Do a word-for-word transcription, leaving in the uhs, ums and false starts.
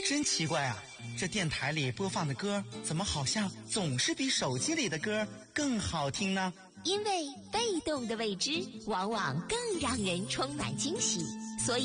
真奇怪啊，这电台里播放的歌怎么好像总是比手机里的歌更好听呢？ 因为被动的未知往往更让人充满惊喜。